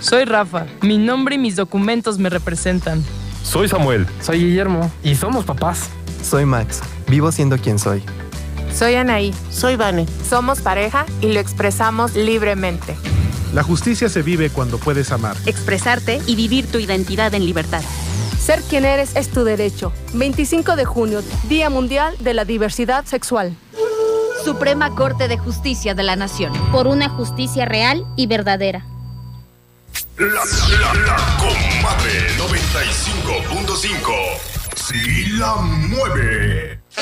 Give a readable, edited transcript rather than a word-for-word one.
Soy Rafa. Mi nombre y mis documentos me representan. Soy Samuel. Soy Guillermo. Y somos papás. Soy Max. Vivo siendo quien soy. Soy Anaí. Soy Vane. Somos pareja y lo expresamos libremente. La justicia se vive cuando puedes amar, expresarte y vivir tu identidad en libertad. Ser quien eres es tu derecho. 25 de junio, Día Mundial de la Diversidad Sexual. Suprema Corte de Justicia de la Nación. Por una justicia real y verdadera. La Comadre 95.5. Sí la mueve.